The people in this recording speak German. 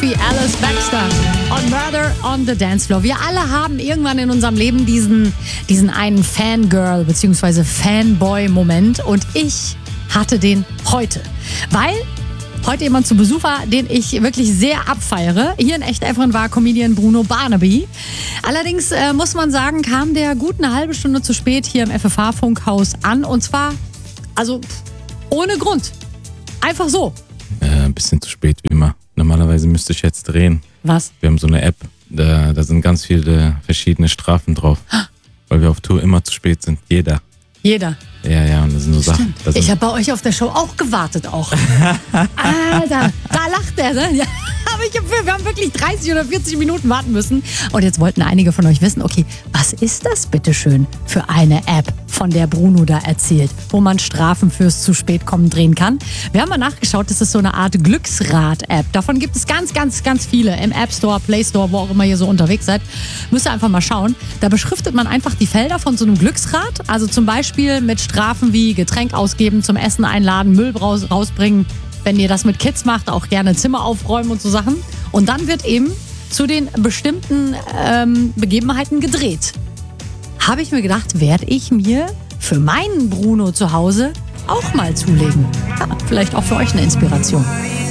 Sophie Alice Baxter und Murder on the Dance Floor. Wir alle haben irgendwann in unserem Leben diesen einen Fangirl bzw. Fanboy-Moment und ich hatte den heute, weil heute jemand zu Besuch war, den ich wirklich sehr abfeiere. Hier in Echt-Evren war Comedian Bruno Barnaby. Allerdings muss man sagen, kam der gut eine halbe Stunde zu spät hier im FFH-Funkhaus an. Und zwar, also ohne Grund. Einfach so. Ein bisschen zu spät wie immer. Normalerweise müsste ich jetzt drehen. Was? Wir haben so eine App, da sind ganz viele verschiedene Strafen drauf. Weil wir auf Tour immer zu spät sind. Jeder. Ja, und das sind so Sachen. Ich habe bei euch auf der Show auch gewartet auch. Alter, da lacht er, ne? Ja, aber wir haben wirklich 30 oder 40 Minuten warten müssen. Und jetzt wollten einige von euch wissen, okay, was ist das bitteschön für eine App, von der Bruno da erzählt, wo man Strafen fürs zu spät kommen drehen kann? Wir haben mal nachgeschaut, das ist so eine Art Glücksrad-App. Davon gibt es ganz, ganz, ganz viele im App Store, Play Store, wo auch immer ihr so unterwegs seid. Müsst ihr einfach mal schauen. Da beschriftet man einfach die Felder von so einem Glücksrad. Also zum Beispiel mit Strafen wie Getränk ausgeben, zum Essen einladen, Müll rausbringen. Wenn ihr das mit Kids macht, auch gerne Zimmer aufräumen und so Sachen. Und dann wird eben zu den bestimmten Begebenheiten gedreht. Habe ich mir gedacht, werde ich mir für meinen Bruno zu Hause auch mal zulegen. Ja, vielleicht auch für euch eine Inspiration.